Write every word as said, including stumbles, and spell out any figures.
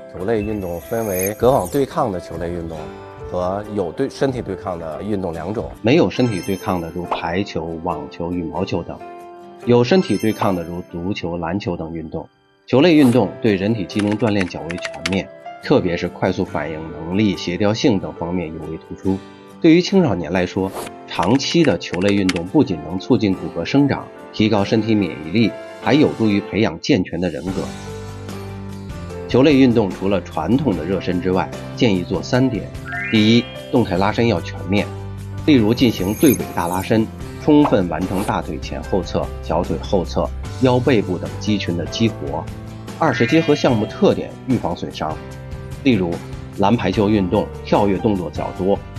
球类运动分为隔网对抗的球类运动和有对身体对抗的运动两种。 没有身体对抗的如排球、网球、羽毛球等，有身体对抗的如足球、篮球等运动。球类运动对人体机能锻炼较为全面，特别是快速反应能力、协调性等方面尤为突出。对于青少年来说，长期的球类运动不仅能促进骨骼生长，提高身体免疫力，还有助于培养健全的人格。球类运动除了传统的热身之外，建议做三点。第一，动态拉伸要全面，例如进行对尾大拉伸，充分完成大腿前后侧、小腿后侧、腰背部等肌群的激活。二是结合项目特点预防损伤，例如篮排球运动跳跃动作较多，